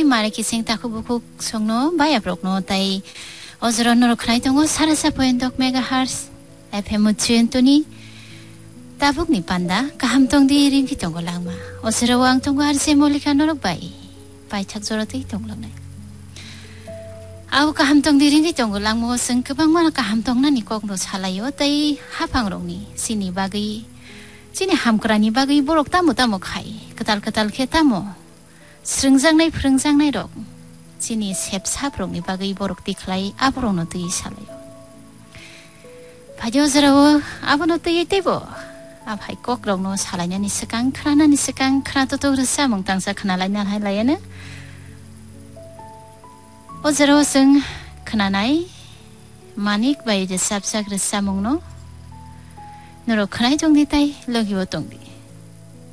मारे किसिं ताखु बुखु संनो बाया ब्रokno tai ozro nor khnai tongo sarasa pointok megahertz FM tuni tabuk ni panda kaham tong di ring ki tongo langma ozro wang tongo arse molika norok bai chak joro tei tong langnai au kaham tong di ring ki tongo langmo seng kebang mana kaham tong na ni kokno chalayo tai hapang rongni sini bagi sini hamkrani bagi borok tamo khai ketal khe tamo 스릉장나이 프릉장나이 록 지니 셉사브롱이 바기 보록디 클라이 아브롱노 뜨이 살아요 바디오스라워 아브노 뜨이 때보 아바이 꼭롱노 살아냐 니스강 크라나 니스강 크라토토 그르사 몽땅사 크나라냐 하이라야네 오스라워 승 크나나이 마닉 바이제 삽사 그르사 몽노 너로 크나이 종디 따이 러기워 똥디